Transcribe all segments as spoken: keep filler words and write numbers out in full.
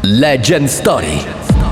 Legend Story.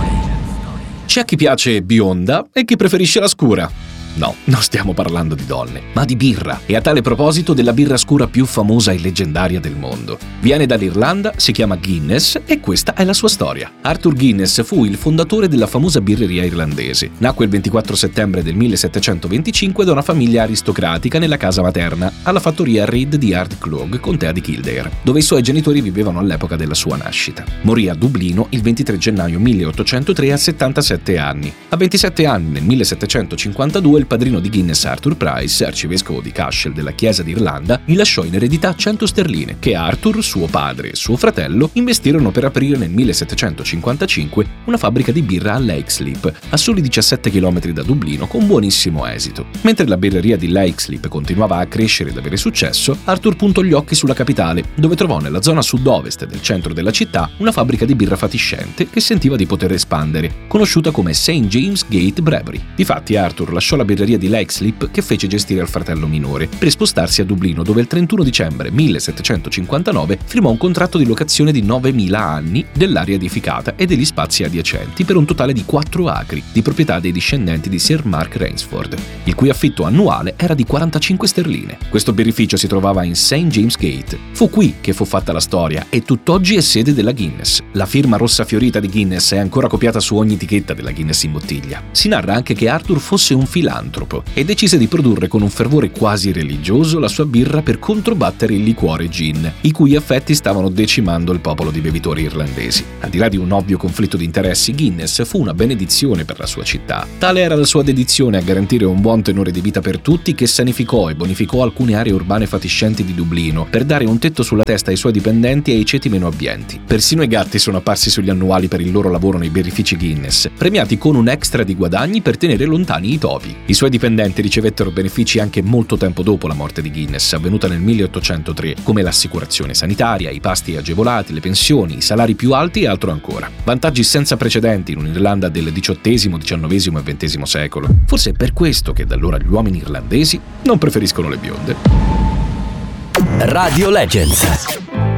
C'è chi piace bionda e chi preferisce la scura. No, non stiamo parlando di donne, ma di birra, e a tale proposito della birra scura più famosa e leggendaria del mondo. Viene dall'Irlanda, si chiama Guinness e questa è la sua storia. Arthur Guinness fu il fondatore della famosa birreria irlandese. Nacque il ventiquattro settembre del millesettecentoventicinque da una famiglia aristocratica nella casa materna, alla fattoria Reid di Ardclog, contea di Kildare, dove i suoi genitori vivevano all'epoca della sua nascita. Morì a Dublino il ventitré gennaio milleottocentotre a settantasette anni. A ventisette anni, nel millesettecentocinquantadue, il padrino di Guinness, Arthur Price, arcivescovo di Cashel della Chiesa d'Irlanda, gli lasciò in eredità cento sterline che Arthur, suo padre e suo fratello investirono per aprire nel millesettecentocinquantacinque una fabbrica di birra a Leixlip, a soli diciassette chilometri da Dublino, con buonissimo esito. Mentre la birreria di Leixlip continuava a crescere ed avere successo, Arthur puntò gli occhi sulla capitale, dove trovò nella zona sud-ovest del centro della città una fabbrica di birra fatiscente che sentiva di poter espandere, conosciuta come Saint James Gate Brewery. Difatti Arthur lasciò la birreria di Leixlip, che fece gestire al fratello minore, per spostarsi a Dublino, dove il trentuno dicembre millesettecentocinquantanove firmò un contratto di locazione di novemila anni dell'area edificata e degli spazi adiacenti per un totale di quattro acri, di proprietà dei discendenti di Sir Mark Rainsford, il cui affitto annuale era di quarantacinque sterline. Questo birrificio si trovava in Saint James Gate. Fu qui che fu fatta la storia e tutt'oggi è sede della Guinness. La firma rossa fiorita di Guinness è ancora copiata su ogni etichetta della Guinness in bottiglia. Si narra anche che Arthur fosse un filantropo e decise di produrre con un fervore quasi religioso la sua birra per controbattere il liquore gin, i cui effetti stavano decimando il popolo di bevitori irlandesi. Al di là di un ovvio conflitto di interessi, Guinness fu una benedizione per la sua città. Tale era la sua dedizione a garantire un buon tenore di vita per tutti, che sanificò e bonificò alcune aree urbane fatiscenti di Dublino per dare un tetto sulla testa ai suoi dipendenti e ai ceti meno abbienti. Persino i gatti sono apparsi sugli annuali per il loro lavoro nei birrifici Guinness, premiati con un extra di guadagni per tenere lontani i topi. I suoi dipendenti ricevettero benefici anche molto tempo dopo la morte di Guinness, avvenuta nel milleottocentotre, come l'assicurazione sanitaria, i pasti agevolati, le pensioni, i salari più alti e altro ancora. Vantaggi senza precedenti in un'Irlanda del diciottesimo, diciannovesimo e ventesimo secolo. Forse è per questo che da allora gli uomini irlandesi non preferiscono le bionde. Radio Legends.